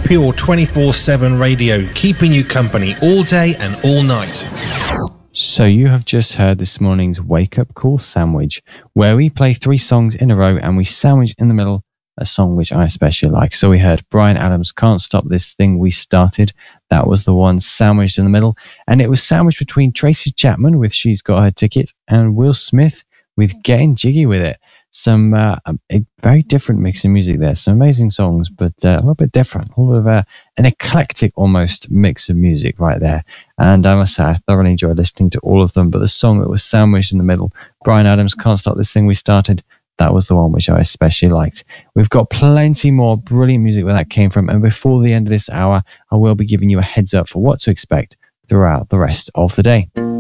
Pure 24/7 radio, keeping you company all day and all night. So you have just heard this morning's Wake Up Call Sandwich, where we play 3 songs in a row and we sandwich in the middle a song which I especially like. So we heard Bryan Adams' Can't Stop This Thing We Started. That was the one sandwiched in the middle. And it was sandwiched between Tracy Chapman with She's Got Her Ticket and Will Smith with Getting Jiggy With It. Some a very different mix of music there. Some amazing songs, but a little bit different. A little bit of an eclectic almost mix of music right there. And I must say, I thoroughly enjoyed listening to all of them. But the song that was sandwiched in the middle, Bryan Adams' Can't Stop This Thing We Started, that was the one which I especially liked. We've got plenty more brilliant music where that came from. And before the end of this hour, I will be giving you a heads up for what to expect throughout the rest of the day.